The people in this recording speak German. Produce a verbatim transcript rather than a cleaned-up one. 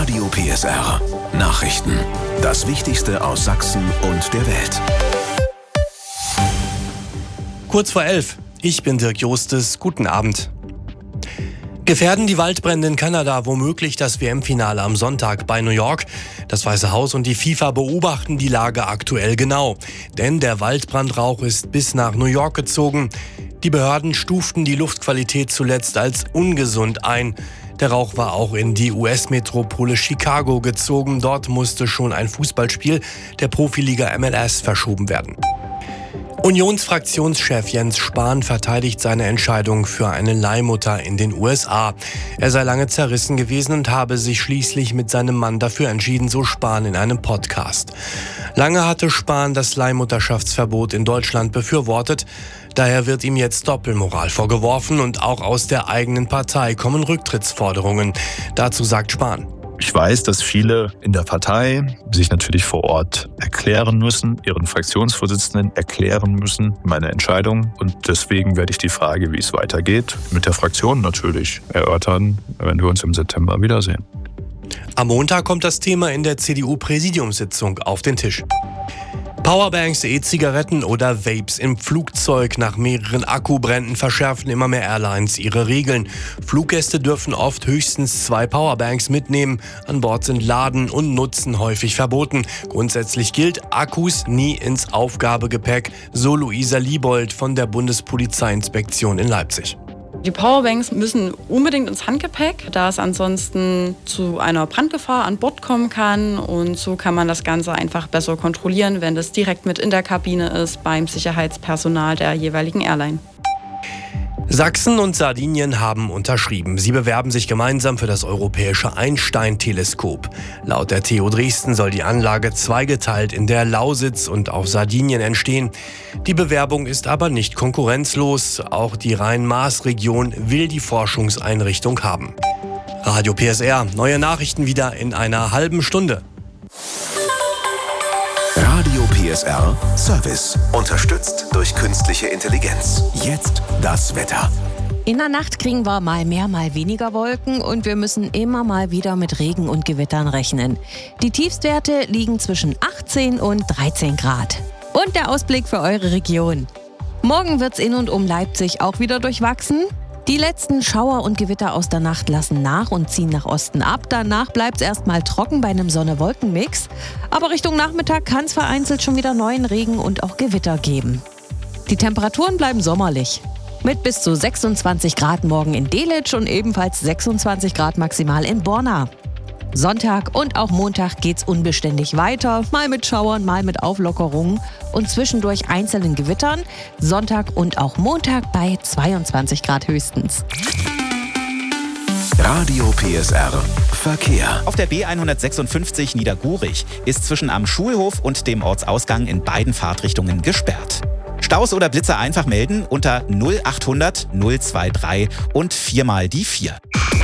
Radio P S R. Nachrichten. Das Wichtigste aus Sachsen und der Welt. Kurz vor elf. Ich bin Dirk Jostes. Guten Abend. Gefährden die Waldbrände in Kanada womöglich das W M-Finale am Sonntag bei New York? Das Weiße Haus und die FIFA beobachten die Lage aktuell genau. Denn der Waldbrandrauch ist bis nach New York gezogen. Die Behörden stuften die Luftqualität zuletzt als ungesund ein. Der Rauch war auch in die U S-Metropole Chicago gezogen. Dort musste schon ein Fußballspiel der Profiliga M L S verschoben werden. Unionsfraktionschef Jens Spahn verteidigt seine Entscheidung für eine Leihmutter in den U S A. Er sei lange zerrissen gewesen und habe sich schließlich mit seinem Mann dafür entschieden, so Spahn in einem Podcast. Lange hatte Spahn das Leihmutterschaftsverbot in Deutschland befürwortet. Daher wird ihm jetzt Doppelmoral vorgeworfen und auch aus der eigenen Partei kommen Rücktrittsforderungen. Dazu sagt Spahn: Ich weiß, dass viele in der Partei sich natürlich vor Ort erklären müssen, ihren Fraktionsvorsitzenden erklären müssen, meine Entscheidung. Und deswegen werde ich die Frage, wie es weitergeht, mit der Fraktion natürlich erörtern, wenn wir uns im September wiedersehen. Am Montag kommt das Thema in der C D U-Präsidiumssitzung auf den Tisch. Powerbanks, E-Zigaretten oder Vapes im Flugzeug. Nach mehreren Akkubränden verschärfen immer mehr Airlines ihre Regeln. Fluggäste dürfen oft höchstens zwei Powerbanks mitnehmen. An Bord sind Laden und Nutzen häufig verboten. Grundsätzlich gilt, Akkus nie ins Aufgabegepäck, so Luisa Liebold von der Bundespolizeiinspektion in Leipzig. Die Powerbanks müssen unbedingt ins Handgepäck, da es ansonsten zu einer Brandgefahr an Bord kommen kann. Und so kann man das Ganze einfach besser kontrollieren, wenn das direkt mit in der Kabine ist beim Sicherheitspersonal der jeweiligen Airline. Sachsen und Sardinien haben unterschrieben. Sie bewerben sich gemeinsam für das europäische Einstein-Teleskop. Laut der T U Dresden soll die Anlage zweigeteilt in der Lausitz und auf Sardinien entstehen. Die Bewerbung ist aber nicht konkurrenzlos. Auch die Rhein-Maas-Region will die Forschungseinrichtung haben. Radio P S R, neue Nachrichten wieder in einer halben Stunde. Radio P S R Service. Unterstützt durch künstliche Intelligenz. Jetzt das Wetter. In der Nacht kriegen wir mal mehr, mal weniger Wolken und wir müssen immer mal wieder mit Regen und Gewittern rechnen. Die Tiefstwerte liegen zwischen achtzehn und dreizehn Grad. Und der Ausblick für eure Region. Morgen wird's in und um Leipzig auch wieder durchwachsen. Die letzten Schauer und Gewitter aus der Nacht lassen nach und ziehen nach Osten ab. Danach bleibt es erstmal trocken bei einem Sonne-Wolken-Mix. Aber Richtung Nachmittag kann es vereinzelt schon wieder neuen Regen und auch Gewitter geben. Die Temperaturen bleiben sommerlich. Mit bis zu sechsundzwanzig Grad morgen in Delitzsch und ebenfalls sechsundzwanzig Grad maximal in Borna. Sonntag und auch Montag geht's unbeständig weiter, mal mit Schauern, mal mit Auflockerungen und zwischendurch einzelnen Gewittern. Sonntag und auch Montag bei zweiundzwanzig Grad höchstens. Radio P S R Verkehr. Auf der B hundertsechsundfünfzig Niedergurich ist zwischen am Schulhof und dem Ortsausgang in beiden Fahrtrichtungen gesperrt. Staus oder Blitzer einfach melden unter null achthundert null drei drei und viermal die vier.